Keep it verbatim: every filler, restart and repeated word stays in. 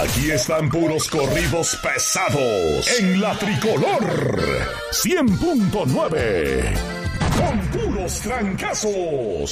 Aquí están puros corridos pesados en la Tricolor cien punto nueve. Con puros trancazos.